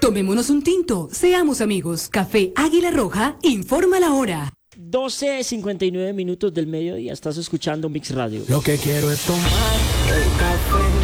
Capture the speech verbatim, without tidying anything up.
Tomémonos un tinto, seamos amigos. Café Águila Roja, informa la hora. doce cincuenta y nueve minutos del mediodía, estás escuchando Mix Radio. Lo que quiero es tomar el café